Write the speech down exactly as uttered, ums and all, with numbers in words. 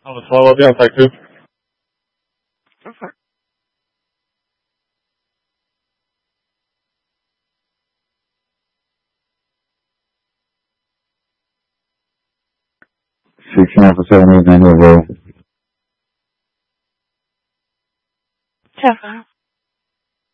Hello, Slava, yeah, thank you. Okay. six nine four seven eight nine zero. Seven.